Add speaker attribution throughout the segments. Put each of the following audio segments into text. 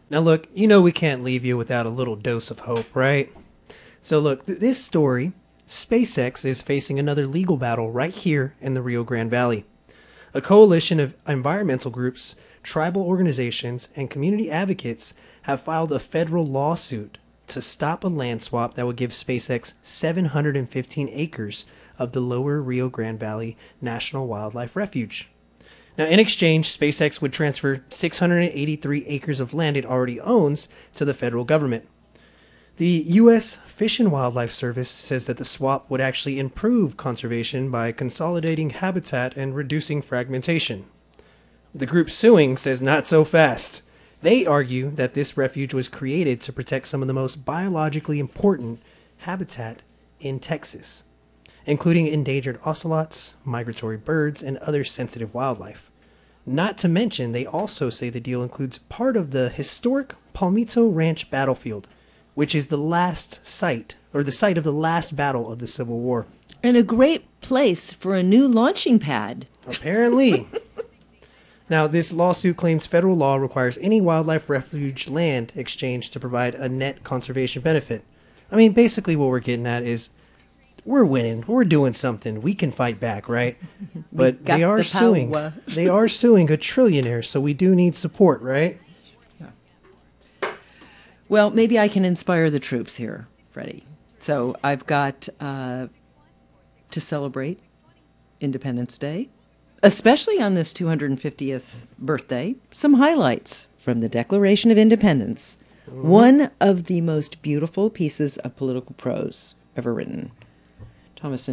Speaker 1: Now, look, we can't leave you without a little dose of hope, right? So, look, this story, SpaceX is facing another legal battle right here in the Rio Grande Valley. A coalition of environmental groups, tribal organizations, and community advocates have filed a federal lawsuit to stop a land swap that would give SpaceX 715 acres of the lower Rio Grande Valley National Wildlife Refuge. Now, in exchange, SpaceX would transfer 683 acres of land it already owns to the federal government. The U.S. Fish and Wildlife Service says that the swap would actually improve conservation by consolidating habitat and reducing fragmentation. The group suing says not so fast. They argue that this refuge was created to protect some of the most biologically important habitat in Texas, including endangered ocelots, migratory birds, and other sensitive wildlife. Not to mention, they also say the deal includes part of the historic Palmito Ranch battlefield, which is the site of the last battle of the Civil War.
Speaker 2: And a great place for a new launching pad.
Speaker 1: Apparently. Now, this lawsuit claims federal law requires any wildlife refuge land exchange to provide a net conservation benefit. I mean, basically what we're getting at is we're winning. We're doing something. We can fight back, right? But they are suing. They are suing a trillionaire, so we do need support, right?
Speaker 2: Well, maybe I can inspire the troops here, Freddie. So I've got to celebrate Independence Day, especially on this 250th birthday, some highlights from the Declaration of Independence. Mm-hmm. One of the most beautiful pieces of political prose ever written. Thomas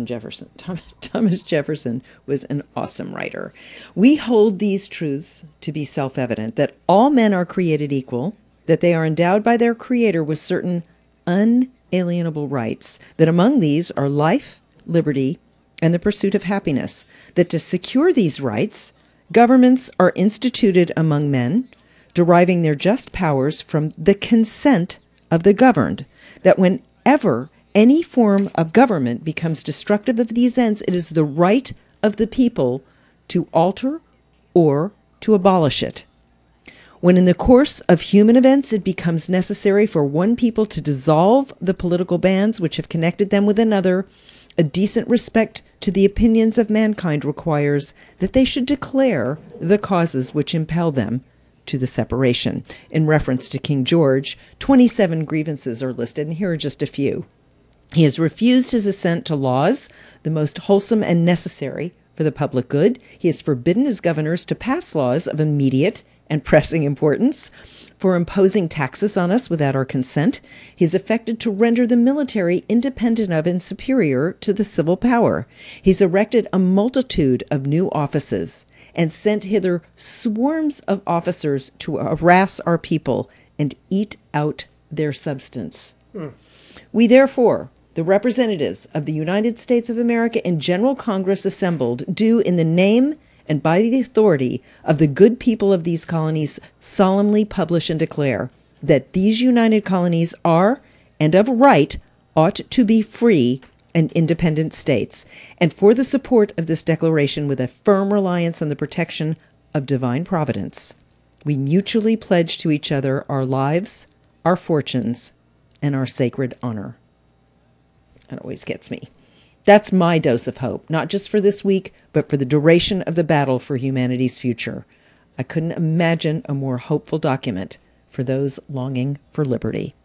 Speaker 2: Jefferson was an awesome writer. We hold these truths to be self-evident, that all men are created equal, that they are endowed by their Creator with certain unalienable rights, that among these are life, liberty, and the pursuit of happiness, that to secure these rights, governments are instituted among men, deriving their just powers from the consent of the governed, that whenever any form of government becomes destructive of these ends, it is the right of the people to alter or to abolish it. When in the course of human events it becomes necessary for one people to dissolve the political bands which have connected them with another, a decent respect to the opinions of mankind requires that they should declare the causes which impel them to the separation. In reference to King George, 27 grievances are listed, and here are just a few. He has refused his assent to laws, the most wholesome and necessary for the public good. He has forbidden his governors to pass laws of immediate and pressing importance, for imposing taxes on us without our consent. He has affected to render the military independent of and superior to the civil power. He's erected a multitude of new offices and sent hither swarms of officers to harass our people and eat out their substance. We therefore, the representatives of the United States of America in General Congress assembled, do in the name and by the authority of the good people of these colonies solemnly publish and declare that these united colonies are, and of right, ought to be free and independent states, and for the support of this declaration with a firm reliance on the protection of divine providence, we mutually pledge to each other our lives, our fortunes, and our sacred honor. That always gets me. That's my dose of hope, not just for this week, but for the duration of the battle for humanity's future. I couldn't imagine a more hopeful document for those longing for liberty.